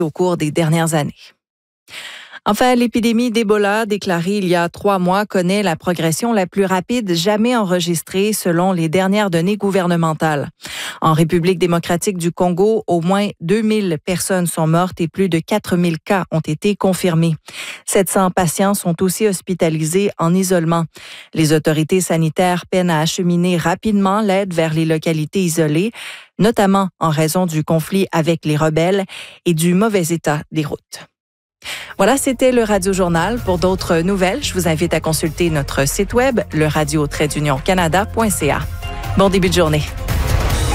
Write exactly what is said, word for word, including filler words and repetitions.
au cours des dernières années. Enfin, l'épidémie d'Ebola déclarée il y a trois mois connaît la progression la plus rapide jamais enregistrée selon les dernières données gouvernementales. En République démocratique du Congo, au moins deux mille personnes sont mortes et plus de quatre mille cas ont été confirmés. sept cents patients sont aussi hospitalisés en isolement. Les autorités sanitaires peinent à acheminer rapidement l'aide vers les localités isolées, notamment en raison du conflit avec les rebelles et du mauvais état des routes. Voilà, c'était le Radio Journal. Pour d'autres nouvelles, je vous invite à consulter notre site web, le radio tiret d'union canada point c a. Bon début de journée.